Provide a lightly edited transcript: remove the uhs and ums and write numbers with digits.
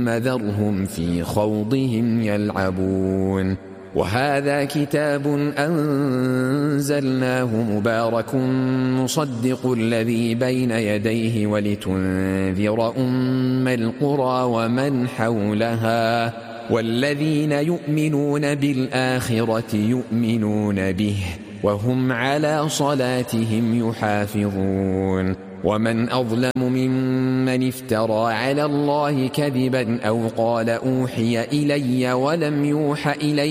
ثم ذرهم في خوضهم يلعبون. وهذا كتاب أنزلناه مبارك مصدق الذي بين يديه ولتنذر أم القرى ومن حولها والذين يؤمنون بالآخرة يؤمنون به وهم على صلاتهم يحافظون. ومن أظلم ممن افترى على الله كذبا أو قال أوحي إلي ولم يوح إليه